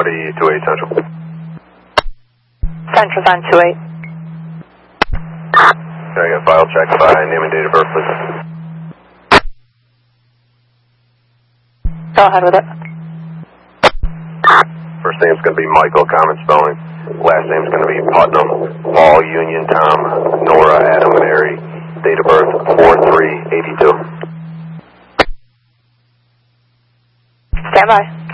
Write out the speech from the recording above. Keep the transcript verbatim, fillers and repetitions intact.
Copy, two eight Central. Central's on two eight. Okay, I got file check by name and date of birth, please. Go ahead with it. First name's going to be Michael, common spelling. Last name's going to be Putnam, Paul, Union, Tom, Nora, Adam, Mary. Date of birth, four three eighty-two. Stand by.